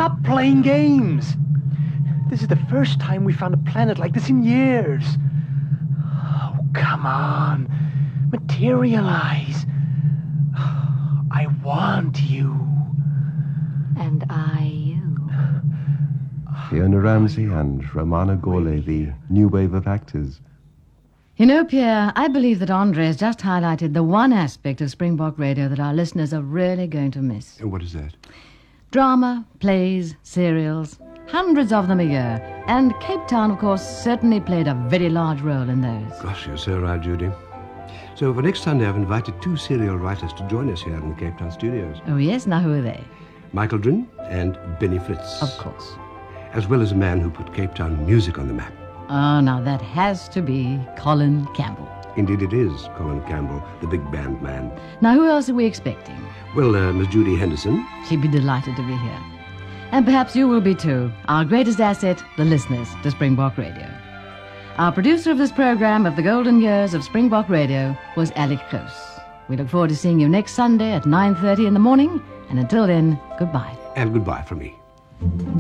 stop playing games. This is the first time we found a planet like this in years. Oh, come on. Materialize. I want you. And I you. Fiona Ramsey and Romana Gawley, the new wave of actors. You know, Pierre, I believe that Andre has just highlighted the one aspect of Springbok Radio that our listeners are really going to miss. And what is that? Drama, plays, serials, hundreds of them a year. And Cape Town, of course, certainly played a very large role in those. Gosh, you're so right, Judy. So for next Sunday, I've invited 2 serial writers to join us here in the Cape Town studios. Oh, yes? Now, who are they? Michael Drin and Benny Fritz. Of course. As well as a man who put Cape Town music on the map. Oh, now that has to be Colin Campbell. Indeed it is, Colin Campbell, the big band man. Now, who else are we expecting? Well, Miss Judy Henderson. She'd be delighted to be here. And perhaps you will be too. Our greatest asset, the listeners to Springbok Radio. Our producer of this program of the golden years of Springbok Radio was Alec Kroos. We look forward to seeing you next Sunday at 9:30 in the morning. And until then, goodbye. And goodbye from me.